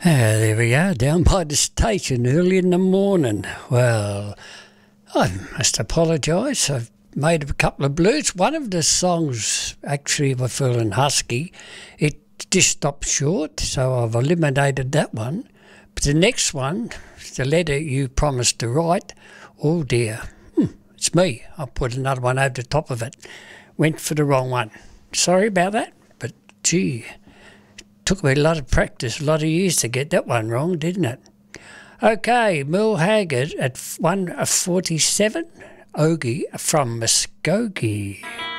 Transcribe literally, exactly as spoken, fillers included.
Ah, there we are, down by the station early in the morning. Well, I must apologise. I've made a couple of blues. One of the songs actually were feeling husky. It just stopped short, so I've eliminated that one. But the next one, the letter you promised to write, oh dear, hmm, it's me. I put another one over the top of it. Went for the wrong one. Sorry about that, but gee, took me a lot of practice, a lot of years to get that one wrong, didn't it? Okay, Merle Haggard at one forty-seven, Ogie from Muskogee.